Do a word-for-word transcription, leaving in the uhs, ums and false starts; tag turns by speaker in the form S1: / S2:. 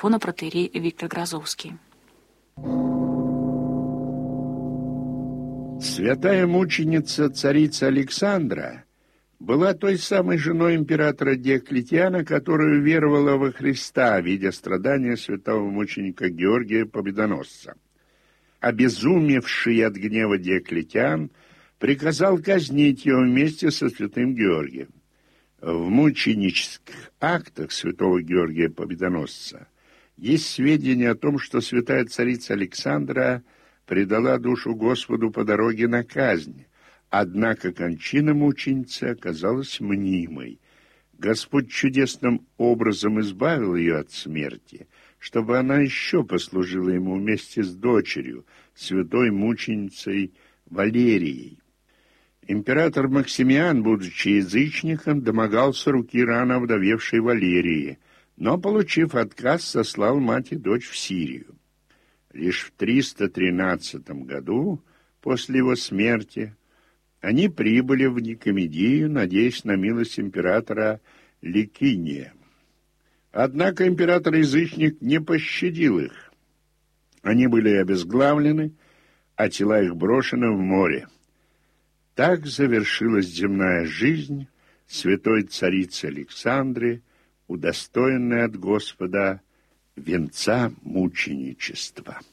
S1: митрофона протоиерей Виктор Грозовский.
S2: Святая мученица царица Александра была той самой женой императора Диоклетиана, которая веровала во Христа, видя страдания святого мученика Георгия Победоносца. Обезумевший от гнева Диоклетиан приказал казнить ее вместе со святым Георгием. В мученических актах святого Георгия Победоносца есть сведения о том, что святая царица Александра предала душу Господу по дороге на казнь, однако кончина мученицы оказалась мнимой. Господь чудесным образом избавил ее от смерти, чтобы она еще послужила ему вместе с дочерью, святой мученицей Валерией. Император Максимиан, будучи язычником, домогался руки рано овдовевшей Валерии, но, получив отказ, сослал мать и дочь в Сирию. Лишь в триста тринадцатом году, после его смерти, они прибыли в Никомедию, надеясь на милость императора Ликиния. Однако император-язычник не пощадил их. Они были обезглавлены, а тела их брошены в море. Так завершилась земная жизнь святой царицы Александры, удостоенной от Господа венца мученичества.